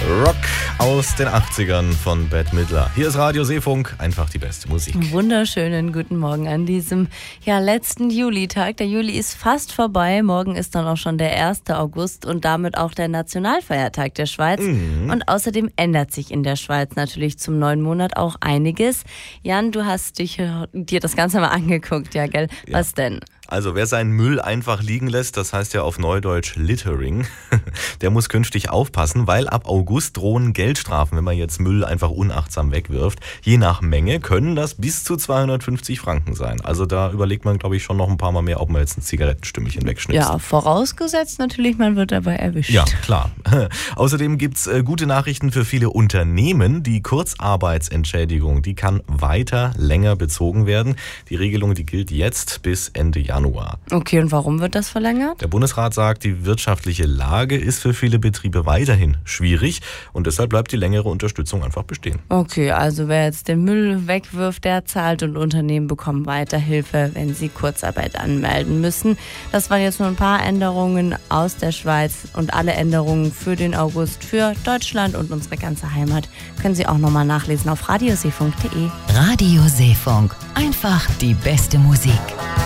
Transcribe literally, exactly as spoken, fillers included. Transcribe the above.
Rock aus den achtzigern von Bette Midler. Hier ist Radio Seefunk, einfach die beste Musik. Wunderschönen guten Morgen an diesem ja, letzten Julitag. Der Juli ist fast vorbei. Morgen ist dann auch schon der erste August und damit auch der Nationalfeiertag der Schweiz. Mhm. Und außerdem ändert sich in der Schweiz natürlich zum neuen Monat auch einiges. Jan, du hast dich, dir das Ganze mal angeguckt, ja, gell? Ja. Was denn? Also wer seinen Müll einfach liegen lässt, das heißt ja auf Neudeutsch Littering, der muss künftig aufpassen, weil ab August drohen Geldstrafen, wenn man jetzt Müll einfach unachtsam wegwirft. Je nach Menge können das bis zu zweihundertfünfzig Franken sein. Also da überlegt man, glaube ich, schon noch ein paar Mal mehr, ob man jetzt ein Zigarettenstückchen wegschnipst. Ja, vorausgesetzt natürlich, man wird dabei erwischt. Ja, klar. Außerdem gibt's äh, gute Nachrichten für viele Unternehmen. Die Kurzarbeitsentschädigung, die kann weiter länger bezogen werden. Die Regelung, die gilt jetzt bis Ende Januar. Okay, und warum wird das verlängert? Der Bundesrat sagt, die wirtschaftliche Lage ist für viele Betriebe weiterhin schwierig und deshalb bleibt die längere Unterstützung einfach bestehen. Okay, also wer jetzt den Müll wegwirft, der zahlt und Unternehmen bekommen weiter Hilfe, wenn sie Kurzarbeit anmelden müssen. Das waren jetzt nur ein paar Änderungen aus der Schweiz und alle Änderungen für den August für Deutschland und unsere ganze Heimat können Sie auch nochmal nachlesen auf radioseefunk punkt de. Radio Seefunk, einfach die beste Musik.